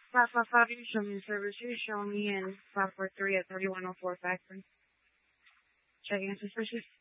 555, you show me services, show me in 543 at 3104 Factory. Checking in suspicious.